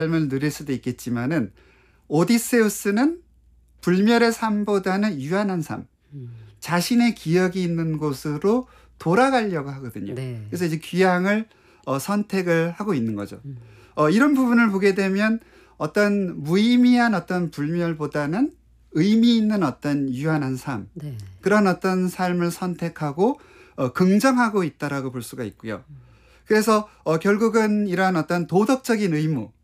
삶을 누릴 수도 있겠지만은 오디세우스는 불멸의 삶보다는 유한한 삶, 자신의 기억이 있는 곳으로 돌아가려고 하거든요. 네. 그래서 이제 귀향을 선택을 하고 있는 거죠. 이런 부분을 보게 되면 어떤 무의미한 어떤 불멸보다는 의미 있는 어떤 유한한 삶, 네. 그런 어떤 삶을 선택하고 긍정하고 있다라고 볼 수가 있고요. 그래서 결국은 이러한 어떤 도덕적인 의무,